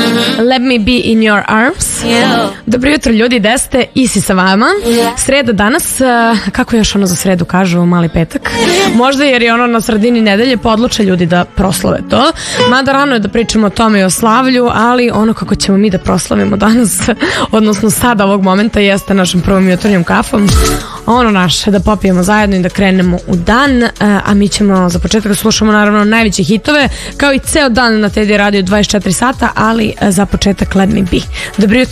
Let me be in your arms. Dobro jutro ljudi, Deste, Isi sa vama. Sreda danas, kako još ono za sredu kažu, mali petak. Možda jer je ono na sredini nedelje, pa odluče ljudi da proslave to. Mada rano je da pričamo o tome i o slavlju, ali ono kako ćemo mi da proslavimo danas, odnosno sada ovog momenta, jeste našom prvom jutarnjom kafom. Ono naše, da popijemo zajedno i da krenemo u dan, a mi ćemo za početak da slušamo naravno najveće hitove, kao i ceo dan na Teddy Radio 24 sata, ali za početak Let me be. Dobro jutro.